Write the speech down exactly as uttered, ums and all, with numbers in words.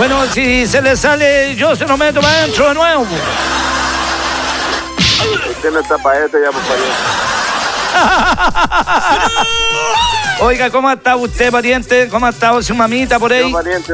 Bueno, si se le sale, yo se lo meto para adentro de nuevo. Usted no está para esto, ya por favor. Oiga, ¿cómo está usted, pariente? ¿Cómo ha estado su mamita por ahí? Yo, pariente,